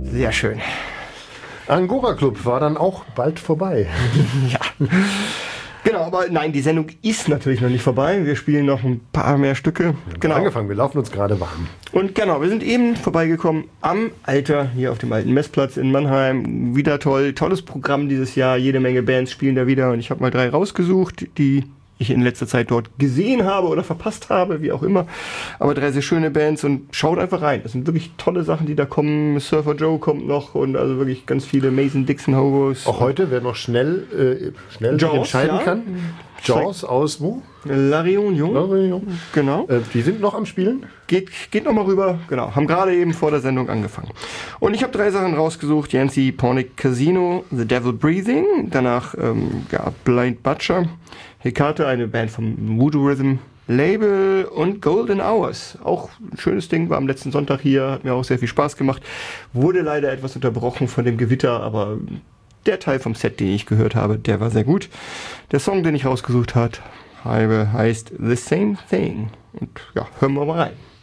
Sehr schön. Angora Club war dann auch bald vorbei. Ja. Genau, aber nein, die Sendung ist natürlich noch nicht vorbei. Wir spielen noch ein paar mehr Stücke. Genau. Angefangen, wir laufen uns gerade warm. Und genau, wir sind eben vorbeigekommen am Alter, hier auf dem alten Messplatz in Mannheim. Wieder toll, tolles Programm dieses Jahr. Jede Menge Bands spielen da wieder. Und ich habe mal 3 rausgesucht, die ich in letzter Zeit dort gesehen habe oder verpasst habe, wie auch immer. Aber 3 sehr schöne Bands und schaut einfach rein. Das sind wirklich tolle Sachen, die da kommen. Surfer Joe kommt noch und also wirklich ganz viele Mason Dixon Hobos. Auch heute, wer noch schnell sich entscheiden kann. Jaws aus wo? La Réunion. Genau. Die sind noch am Spielen? Geht noch mal rüber. Genau. Haben gerade eben vor der Sendung angefangen. Und ich habe 3 Sachen rausgesucht. Yancey Pornic Casino, The Devil Breathing. Danach Blind Butcher. Hecate, eine Band vom Voodoo Rhythm Label und Golden Hours. Auch ein schönes Ding, war am letzten Sonntag hier, hat mir auch sehr viel Spaß gemacht. Wurde leider etwas unterbrochen von dem Gewitter, aber der Teil vom Set, den ich gehört habe, der war sehr gut. Der Song, den ich rausgesucht habe, heißt The Same Thing. Und ja, hören wir mal rein.